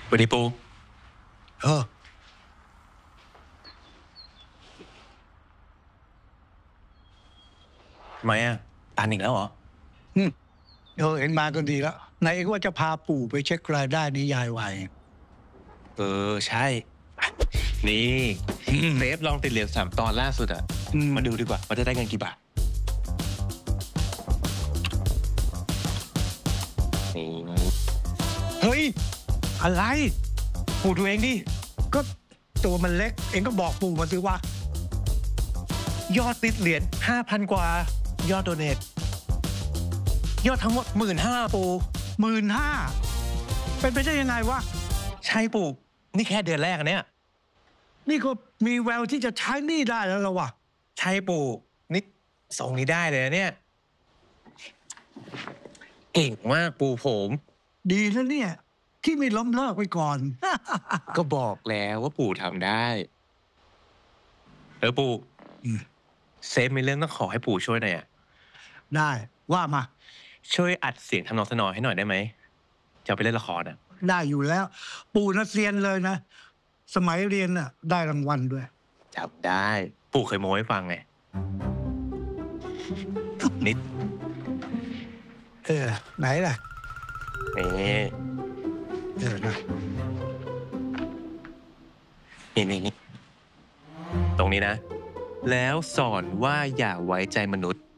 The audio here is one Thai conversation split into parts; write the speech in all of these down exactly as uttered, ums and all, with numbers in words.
สวัสดีปูเออทำไมอ่ะตันอีกแล้วเหรออืมเออเห็นมาก็ดีแล้วนายเองว่าจะพาปู่ไปเช็ครายได้นิยายวายเออใช่นี่เซฟลองติดเหรียญสามตอนล่าสุดอ่ะมาดูดีกว่าว่าจะได้เงินกี่บาทนี่เฮ้ยอะไรปูดูเองดิก็ตัวมันเล็กเองก็บอกปู่มาสิว่ายอดติดเหรียญห้าพันกว่ายอดโดเนทยอดทั้งหมดหมื่นห้าปูหมื่นห้าเป็นไปได้ยังไงวะใช่ปูนี่แค่เดือนแรกเนี่ยนี่ก็มีแววที่จะใช้หนี้ได้แล้วล่ะวะใช่ปูนี่ส่งนี้ได้เลยเนี่ยเก่งมากปูผมดีแล้วเนี่ยที่ไม่ล้มเลิกไปก่อนก็บอกแล้วว่าปู่ทำได้เออปู่เซฟมีเรื่องต้องขอให้ปู่ช่วยหน่อยอ่ะได้ว่ามาช่วยอัดเสียงทำนองทนอให้หน่อยได้ไหมจะไปเล่นละครอ่ะได้อยู่แล้วปู่น่ะเซียนเลยนะสมัยเรียนน่ะได้รางวัลด้วยจับได้ปู่เคยโม้ให้ฟังไงนิดเออไหนล่ะนี่เออนะนี่นี่นี่ตรงนี้นะแล้วสอนว่าอย่าไว้ใจมนุษย์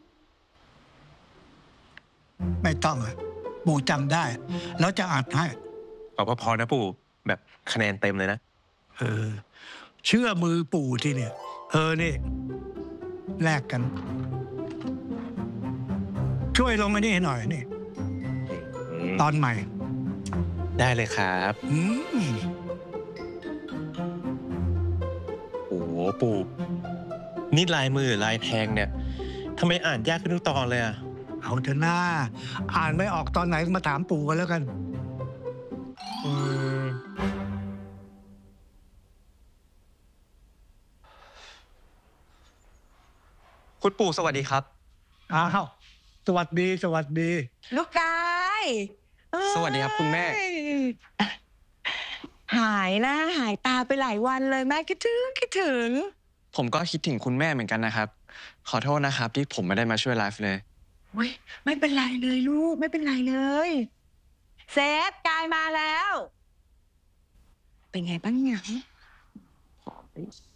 ไม่ต้องอ่ะปู่จำได้แล้วจะอัดให้เอาพอนะปู่แบบคะแนนเต็มเลยนะเออเชื่อมือปู่ที่เนี่ยเออนี่แลกกันช่วยลงอันนี้ให้หน่อยนี่ตอนใหม่ได้เลยครับอืมโอ้ปู่นี่ลายมือลายแทงเนี่ยทำไมอ่านยากขึ้นทุกตอนเลยอ่ะเอาเถอะหน้าอ่านไม่ออกตอนไหนมาถามปู่กันแล้วกันอืมคุณปู่สวัสดีครับอ้าวสวัสดีสวัสดีลูกกายสวัสดีครับคุณแม่หายนะหายตาไปหลายวันเลยแม่คิดถึงคิดถึงผมก็คิดถึงคุณแม่เหมือนกันนะครับขอโทษนะครับที่ผมไม่ได้มาช่วยไลฟ์เลยเว้ยไม่เป็นไรเลยลูกไม่เป็นไรเลยเซฟกายมาแล้วเป็นไงบ้างเนี่ย